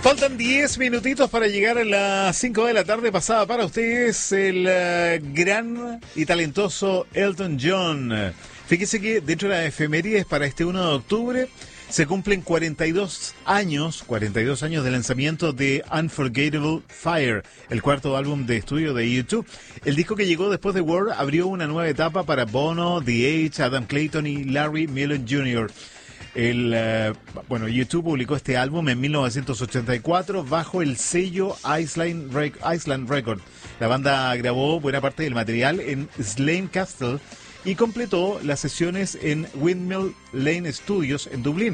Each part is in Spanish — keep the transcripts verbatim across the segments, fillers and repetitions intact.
Faltan diez minutitos para llegar a las cinco de la tarde. Pasada para ustedes el uh, gran y talentoso Elton John. Fíjese que dentro de las efemérides para este uno de octubre se cumplen cuarenta y dos años, cuarenta y dos años de lanzamiento de Unforgettable Fire, el cuarto álbum de estudio de YouTube. El disco que llegó después de War abrió una nueva etapa para Bono, The Edge, Adam Clayton y Larry Mullen junior El, uh, bueno, YouTube publicó este álbum en mil novecientos ochenta y cuatro bajo el sello Island, Rec- Island Record. La banda grabó buena parte del material en Slane Castle y completó las sesiones en Windmill Lane Studios en Dublín.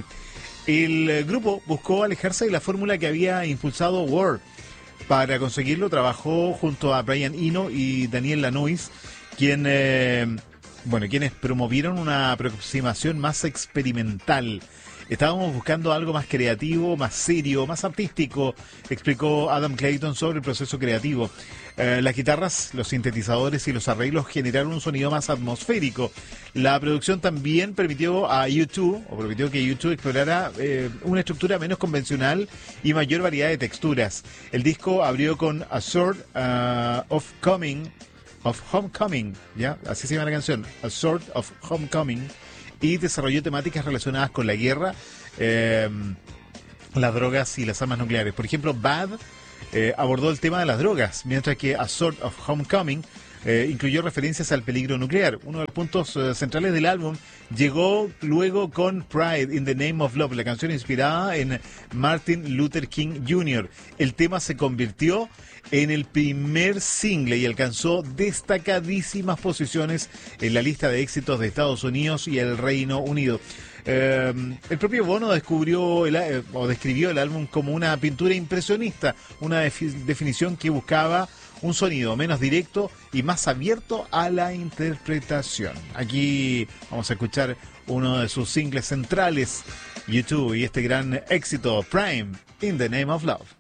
El uh, grupo buscó alejarse de la fórmula que había impulsado War. Para conseguirlo trabajó junto a Brian Eno y Daniel Lanois, quien... Eh, Bueno, quienes promovieron una aproximación más experimental. Estábamos buscando algo más creativo, más serio, más artístico, explicó Adam Clayton sobre el proceso creativo. Eh, las guitarras, los sintetizadores y los arreglos generaron un sonido más atmosférico. La producción también permitió a U dos, o permitió que U dos explorara eh, una estructura menos convencional y mayor variedad de texturas. El disco abrió con A Sword uh, of Coming, of Homecoming, ¿ya? Así se llama la canción, A Sword of Homecoming, y desarrolló temáticas relacionadas con la guerra, eh, las drogas y las armas nucleares. Por ejemplo, Bad eh, abordó el tema de las drogas, mientras que A Sword of Homecoming eh, incluyó referencias al peligro nuclear. Uno de los puntos eh, centrales del álbum llegó luego con Pride in the Name of Love, la canción inspirada en Martin Luther King junior El tema se convirtió en el primer single y alcanzó destacadísimas posiciones en la lista de éxitos de Estados Unidos y el Reino Unido. Eh, el propio Bono descubrió el, eh, o describió el álbum como una pintura impresionista, una defi- definición que buscaba un sonido menos directo y más abierto a la interpretación. Aquí vamos a escuchar uno de sus singles centrales, U dos, y este gran éxito, Prime in the Name of Love.